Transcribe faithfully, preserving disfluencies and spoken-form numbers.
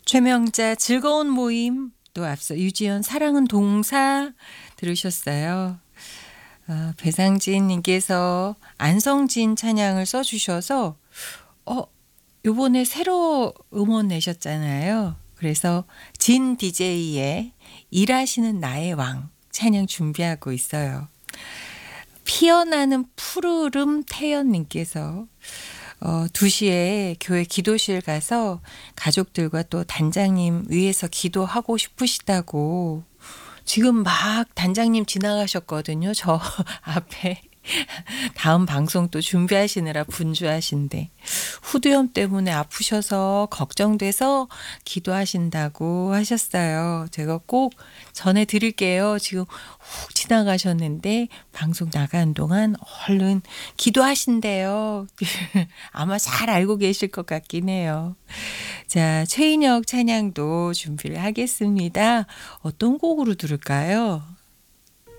최명자 즐거운 모임, 또 앞서 유지연 사랑은 동사 들으셨어요. 아, 배상진님께서 안성진 찬양을 써주셔서 어 요번에 새로 음원 내셨잖아요. 그래서 진 디제이의 일하시는 나의 왕 찬양 준비하고 있어요. 피어나는 푸르름 태연님께서 어, 두 시에 교회 기도실 가서 가족들과 또 단장님 위해서 기도하고 싶으시다고 지금 막 단장님 지나가셨거든요. 저 앞에. 다음 방송 또 준비하시느라 분주하신데 후두염 때문에 아프셔서 걱정돼서 기도하신다고 하셨어요. 제가 꼭 전해드릴게요. 지금 훅 지나가셨는데 방송 나가는 동안 얼른 기도하신대요. 아마 잘 알고 계실 것 같긴 해요. 자, 최인혁 찬양도 준비를 하겠습니다. 어떤 곡으로 들을까요?